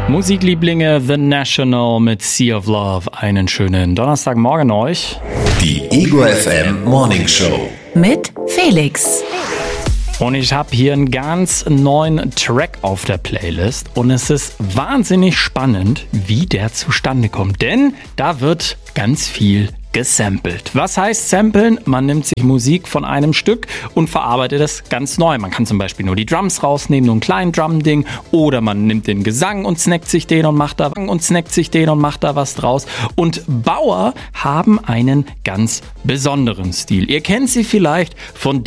Musiklieblinge, The National mit Sea of Love. Einen schönen Donnerstagmorgen euch. Die Ego FM Morning Show. Mit Felix. Und ich habe hier einen ganz neuen Track auf der Playlist. Und es ist wahnsinnig spannend, wie der zustande kommt. Denn da wird ganz viel gesampelt. Was heißt samplen? Man nimmt sich Musik von einem Stück und verarbeitet es ganz neu. Man kann zum Beispiel nur die Drums rausnehmen, nur einen kleinen Drum-Ding, oder man nimmt den Gesang und snackt sich den und macht da was draus. Und Bauer haben einen ganz besonderen Stil. Ihr kennt sie vielleicht von